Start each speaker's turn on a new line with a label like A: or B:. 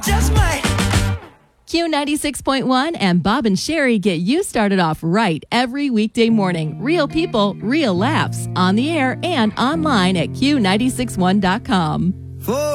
A: Just might.
B: Q96.1 and Bob and Sherry get you started off right every weekday morning. Real people, real laughs. On the air and online at Q961.com.